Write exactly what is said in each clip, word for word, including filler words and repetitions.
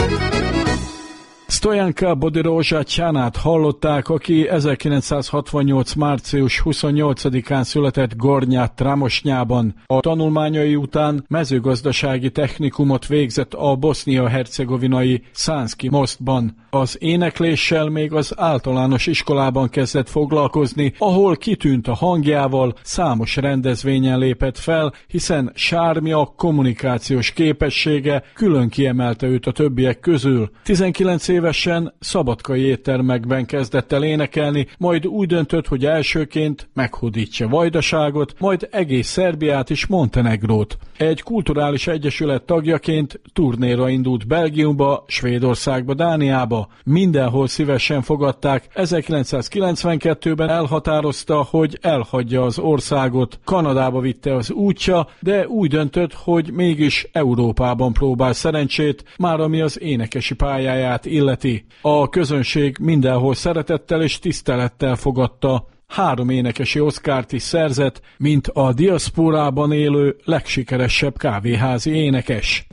Stojanka Bodiroža-Csanát hallották, aki ezerkilencszázhatvannyolc. március huszonnyolcadikán született Gornja Tramosnyában. A tanulmányai után mezőgazdasági technikumot végzett a bosznia-hercegovinai Sanski Mostban. Az énekléssel még az általános iskolában kezdett foglalkozni, ahol kitűnt a hangjával, számos rendezvényen lépett fel, hiszen sármja, kommunikációs képessége külön kiemelte őt a többiek közül. tizenkilenc évesen szabadkai éttermekben kezdett el énekelni, majd úgy döntött, hogy elsőként meghódítsa Vajdaságot, majd egész Szerbiát és Montenegrót. Egy kulturális egyesület tagjaként turnéra indult Belgiumba, Svédországba, Dániába. Mindenhol szívesen fogadták. ezerkilencszázkilencvenkettőben elhatározta, hogy elhagyja az országot. Kanadába vitte az útja, de úgy döntött, hogy mégis Európában próbál szerencsét, már ami az énekesi pályáját illeti. A közönség mindenhol szeretettel és tisztelettel fogadta. Három énekesi Oscart is szerzett, mint a diaszporában élő legsikeresebb kávéházi énekes.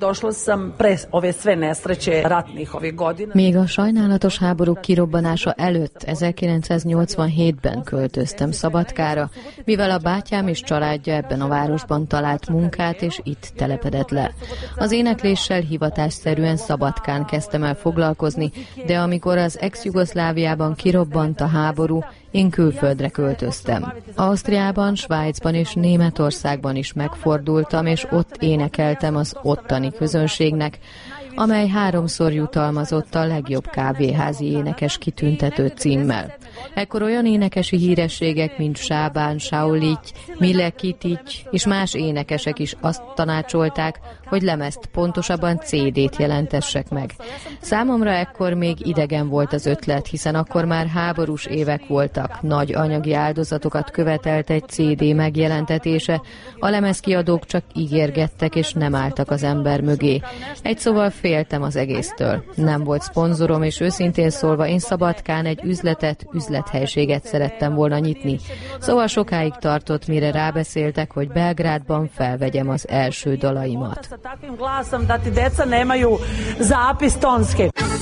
Még a sajnálatos háborúk kirobbanása előtt ezerkilencszáznyolcvanhétben költöztem Szabadkára, mivel a bátyám és családja ebben a városban talált munkát, és itt telepedett le. Az énekléssel hivatásszerűen Szabadkán kezdtem el foglalkozni, de amikor az ex-Jugoszláviában kirobbant a háború, én külföldre költöztem. Ausztriában, Svájcban és Németországban is megfordultam, és ott énekeltem az ottani közönségnek, amely háromszor jutalmazott a legjobb kávéházi énekes kitüntető címmel. Ekkor olyan énekesi hírességek, mint Sábán Saulic, Mile Kitic és más énekesek is azt tanácsolták, hogy lemezt, pontosabban cé dét jelentessek meg. Számomra ekkor még idegen volt az ötlet, hiszen akkor már háborús évek voltak, nagy anyagi áldozatokat követelt egy cé dé megjelentetése, a lemezkiadók csak ígérgettek és nem álltak az ember mögé. Egy szóval féltem az egésztől. Nem volt szponzorom, és őszintén szólva én Szabadkán egy üzletet, üzlethelységet szerettem volna nyitni. Szóval sokáig tartott, mire rábeszéltek, hogy Belgrádban felvegyem az első dalaimat.